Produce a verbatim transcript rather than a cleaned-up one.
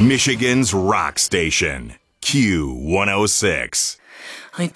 Michigan's rock station, Q one oh six. I